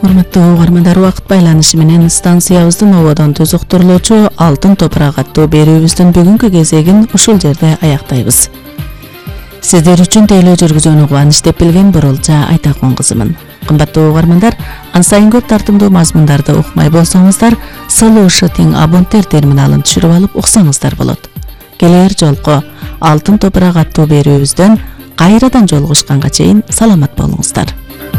Урматтуу угармандар, убакыт байланышы менен станциябыздын ободон түз уктурулуучу Алтын топурак аттуу берүүбүздүн бүгүнкү кезегин ушул жерде аяктайбыз. Сиздер үчүн тейлөө жүргүзүүнү кубаныч деп билген Боролжа Айтакун кызымын. Кымбаттуу угармандар, ансайын көп тартымдуу мазмундарды укмай болсоңуздар, Solution абонттер терминалын түшүрүп алып уксаңыздар болот. Келер жолку Алтын топурак аттуу берүүбүздөн кайрадан жолугушканга чейин саламат болуңуздар.